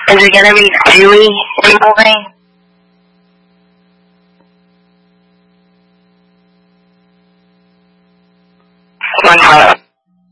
Is it gonna be dewy in the morning? One hour.